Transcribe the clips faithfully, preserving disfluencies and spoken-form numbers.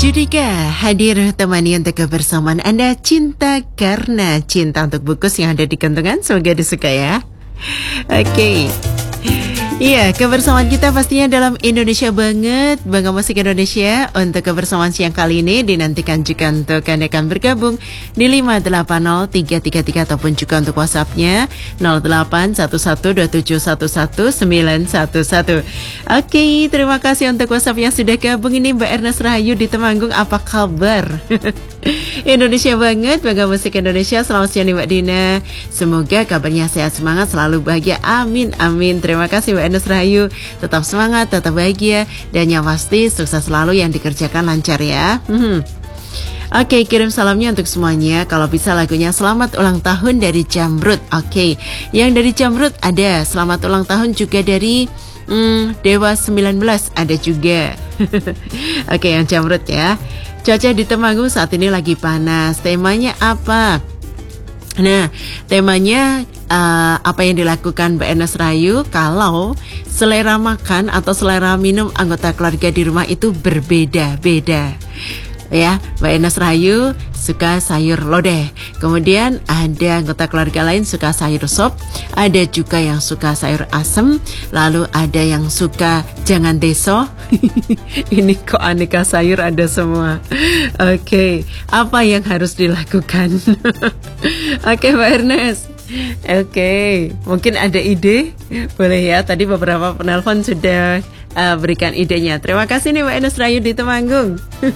Judika hadir temani untuk kebersamaan Anda. Cinta karena cinta untuk bukus yang ada di kantongan. Semoga disuka ya. Oke okay. Iya, kebersamaan kita pastinya dalam Indonesia banget, Bangga Musik Indonesia. Untuk kebersamaan siang kali ini dinantikan juga untuk Anda akan bergabung di lima delapan nol tiga tiga tiga ataupun juga untuk WhatsApp-nya nol delapan satu satu dua tujuh satu satu sembilan satu satu. Oke, terima kasih untuk WhatsApp yang sudah gabung. Ini Mbak Ernest Rahayu di Temanggung, apa kabar? Indonesia banget, Bangga Musik Indonesia. Selamat siang nih Mbak Dina. Semoga kabarnya sehat, semangat, selalu bahagia. Amin, amin. Terima kasih Mbak Ernest Rahayu. Tetap semangat, tetap bahagia, dan yang pasti sukses selalu yang dikerjakan lancar ya. Hmm. Oke, kirim salamnya untuk semuanya. Kalau bisa lagunya Selamat Ulang Tahun dari Jamrud. Oke, yang dari Jamrud ada Selamat Ulang Tahun juga dari hmm, Dewa sembilan belas ada juga. Oke, yang Jamrud ya. Cuaca di Temanggung saat ini lagi panas. Temanya apa? Nah, temanya uh, apa yang dilakukan Mbak Ernest Rahayu kalau selera makan atau selera minum anggota keluarga di rumah itu berbeda-beda. Ya, Mbak Ernest Rahayu suka sayur lodeh. Kemudian ada anggota keluarga lain suka sayur sop. Ada juga yang suka sayur asem. Lalu ada yang suka jangan deso. Ini kok aneka sayur ada semua. Oke, okay. Apa yang harus dilakukan? Oke, okay, Mbak Ernest. Oke, okay. Mungkin ada ide? Boleh ya, tadi beberapa penelpon sudah uh, berikan idenya. Terima kasih nih Mbak Ernest Rahayu di Temanggung.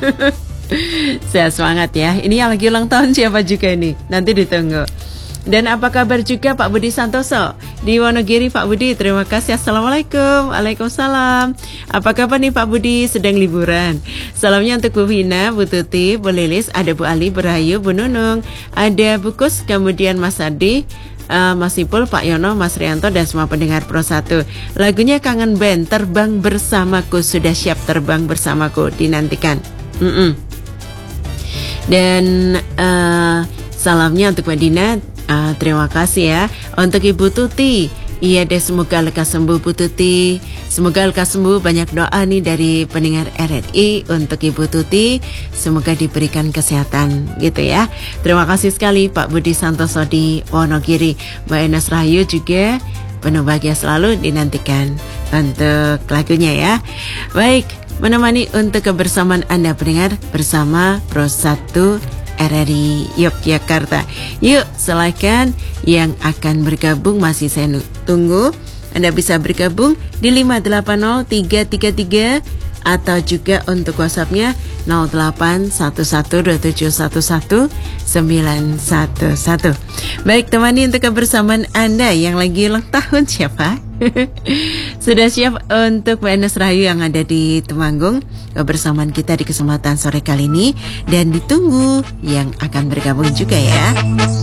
Sehat semangat ya. Ini yang lagi ulang tahun siapa juga ini? Nanti ditunggu. Dan apa kabar juga Pak Budi Santoso di Wonogiri? Pak Budi, terima kasih. Assalamualaikum. Waalaikumsalam. Apa kabar nih Pak Budi? Sedang liburan. Salamnya untuk Bu Vina, Bu Tuti, Bu Lilis, ada Bu Ali, Bu Rahayu, Bu Nunung, ada Bu Kus, kemudian Mas Adi, uh, Mas Ipul, Pak Yono, Mas Rianto, dan semua pendengar Pro satu. Lagunya Kangen Band, Terbang Bersamaku. Sudah siap terbang bersamaku, dinantikan. Mm-mm. Dan uh, salamnya untuk Mbak Dina, uh, terima kasih ya. Untuk Ibu Tuti, iya deh, semoga lekas sembuh Bu Tuti. Semoga lekas sembuh. Banyak doa nih dari pendengar R R I untuk Ibu Tuti. Semoga diberikan kesehatan gitu ya. Terima kasih sekali Pak Budi Santoso di Wonogiri. Mbak Ernest Rahayu juga penuh bahagia selalu, dinantikan untuk lagunya ya. Baik, menemani untuk kebersamaan Anda pendengar bersama Pro satu R R I Yogyakarta. Yuk, silakan yang akan bergabung, masih saya tunggu. Anda bisa bergabung di lima delapan nol tiga tiga tiga atau juga untuk WhatsApp-nya nol delapan satu satu dua tujuh satu satu sembilan satu satu. Baik, temani untuk kebersamaan Anda yang lagi ulang tahun siapa? Sudah siap untuk Mbak Ernest Rahayu yang ada di Temanggung, kebersamaan kita di kesempatan sore kali ini, dan ditunggu yang akan bergabung juga ya.